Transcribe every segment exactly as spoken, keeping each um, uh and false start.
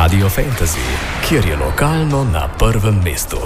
Radio Fantasy, kjer je lokalno na prvem mestu.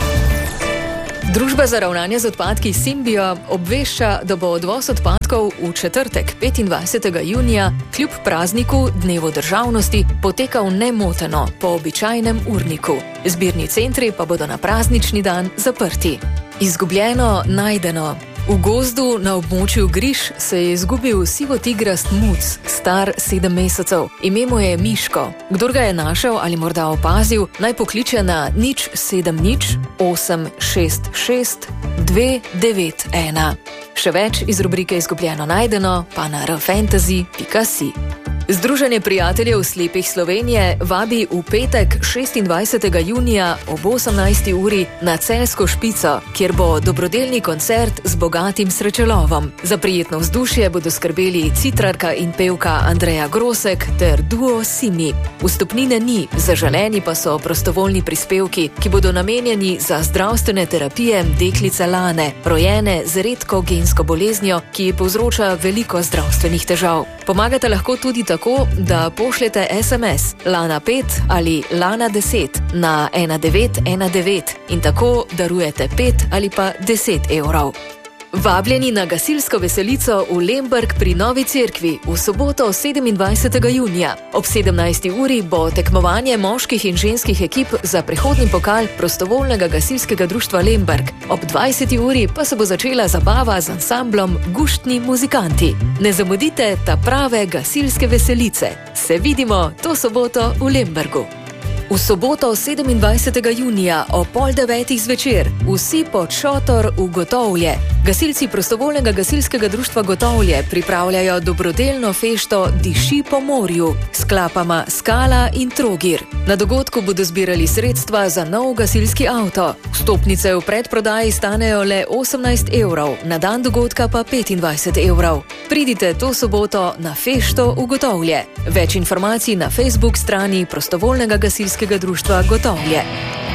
Družba za ravnanje z odpadki Symbio obvešča, da bo odvoz odpadkov v četrtek, petindvajsetega junija, kljub prazniku Dnevu državnosti, potekal nemoteno po običajnem urniku. Zbirni centri pa bodo na praznični dan zaprti. Izgubljeno, najdeno. V gozdu na območju Griž se je izgubil sivotigrast muc, star sedem mesecev. Ime mu je Miško. Kdor ga je našel ali morda opazil, naj pokliče na nič sedem nič osem šest šest dve devet ena. Še več iz rubrike Izgubljeno najdeno pa na r fantasy pika si. Združenje prijateljev slepih Slovenije vabi v petek šestindvajsetega junija ob osemnajsti uri na Celjsko špico, kjer bo dobrodelni koncert z bogatim srečelovom. Za prijetno vzdušje bodo skrbeli citrarka in pevka Andreja Grosek ter duo Simi. Vstopnine ni, zaželeni pa so prostovoljni prispevki, ki bodo namenjeni za zdravstvene terapije deklice Lane, rojene z redko gensko boleznijo, ki povzroča veliko zdravstvenih težav. Pomagate lahko tudi tako, tako, da pošljete es em es Lana pet ali Lana deset na ena devet ena devet in tako darujete pet ali pa deset evrov. Vabljeni na gasilsko veselico v Lemberg pri Novi Cerkvi v soboto sedemindvajsetega junija. Ob sedemnajsti uri bo tekmovanje moških in ženskih ekip za prehodni pokal prostovoljnega gasilskega društva Lemberg. Ob dvajseti uri pa se bo začela zabava z ansamblom Guštni muzikanti. Ne zamudite ta prave gasilske veselice. Se vidimo to soboto v Lembergu. V soboto sedemindvajsetega junija o pol devetih zvečer vsi pod šotor v Gotovlje. Gasilci prostovoljnega gasilskega društva Gotovlje pripravljajo dobrodelno fešto Diši po morju s klapama Skala in Trogir. Na dogodku bodo zbirali sredstva za nov gasilski avto. Vstopnice v predprodaji stanejo le osemnajst evrov, na dan dogodka pa petindvajset evrov. Pridite to soboto na fešto v Gotovlje. Več informacij na Facebook strani prostovoljnega gasilskega društva Gotovlje.